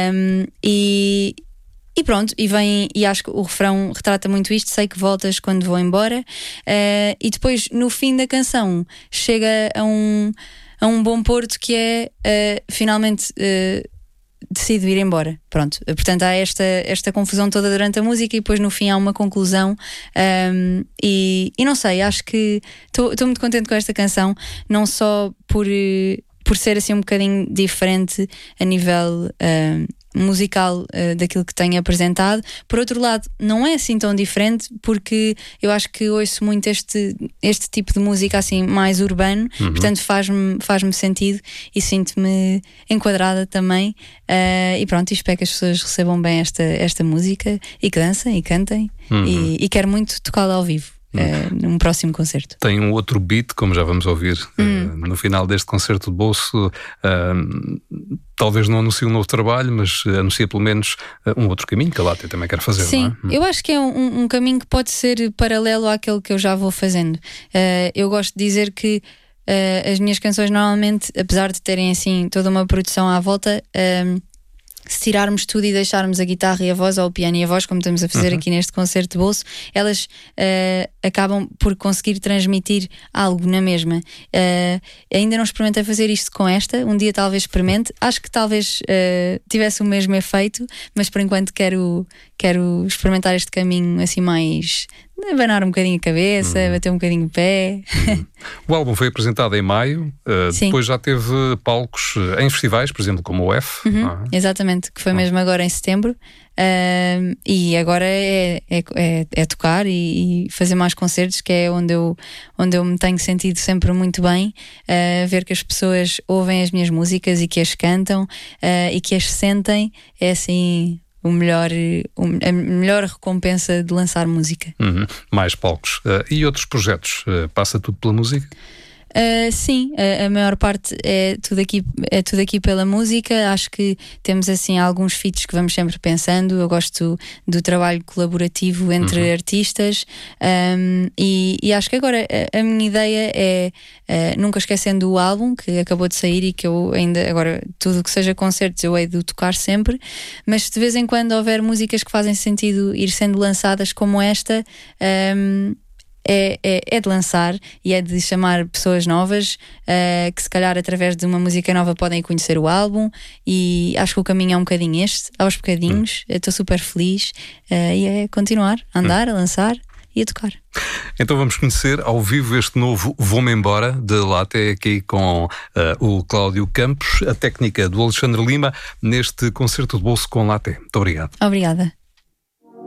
E pronto, e acho que o refrão retrata muito isto. Sei que voltas quando vou embora. E depois, no fim da canção, chega a um bom porto, que é finalmente decido ir embora. Pronto, portanto há esta confusão toda durante a música, e depois no fim há uma conclusão. E não sei, acho que estou muito contente com esta canção, não só por ser assim um bocadinho diferente a nível musical daquilo que tenho apresentado. Por outro lado, não é assim tão diferente, porque eu acho que ouço muito este tipo de música assim mais urbano. Portanto faz-me sentido e sinto-me enquadrada também, e pronto, espero que as pessoas recebam bem esta música e que dancem e cantem. E quero muito tocá-la ao vivo num próximo concerto. Tem um outro beat, como já vamos ouvir no final deste concerto de bolso. Talvez não anuncie um novo trabalho, mas anuncia pelo menos um outro caminho que a Latte também quer fazer. Sim, não é? Eu acho que é um caminho que pode ser paralelo àquele que eu já vou fazendo. Eu gosto de dizer que as minhas canções normalmente, apesar de terem assim toda uma produção à volta, se tirarmos tudo e deixarmos a guitarra e a voz, ou o piano e a voz, como estamos a fazer aqui neste concerto de bolso, elas acabam por conseguir transmitir algo na mesma. Ainda não experimentei fazer isto com esta, um dia talvez experimente. Acho que talvez tivesse o mesmo efeito, mas por enquanto quero experimentar este caminho assim mais... abanar um bocadinho a cabeça, bater um bocadinho o pé. O álbum foi apresentado em maio, depois já teve palcos em festivais, por exemplo, como o F. Exatamente, que foi mesmo agora em setembro. E agora é tocar e fazer mais concertos, que é onde eu me tenho sentido sempre muito bem. Ver que as pessoas ouvem as minhas músicas e que as cantam e que as sentem, é assim... a melhor recompensa de lançar música. Mais palcos. E outros projetos? Passa tudo pela música? Sim, a maior parte é tudo aqui pela música. Acho que temos assim alguns feats que vamos sempre pensando. Eu gosto do trabalho colaborativo entre artistas, e acho que agora a minha ideia é, nunca esquecendo o álbum que acabou de sair e que eu ainda, agora tudo que seja concertos eu hei de tocar sempre, mas de vez em quando houver músicas que fazem sentido ir sendo lançadas como esta, é de lançar e é de chamar pessoas novas, que se calhar através de uma música nova podem conhecer o álbum. E acho que o caminho é um bocadinho este, aos bocadinhos. Estou super feliz, e é continuar a andar, a lançar e a tocar. Então vamos conhecer ao vivo este novo Vou-me Embora, de Latte, aqui com o Cláudio Campos, a técnica do Alexandre Lima, neste concerto de bolso com Latte. Muito obrigado. Obrigada.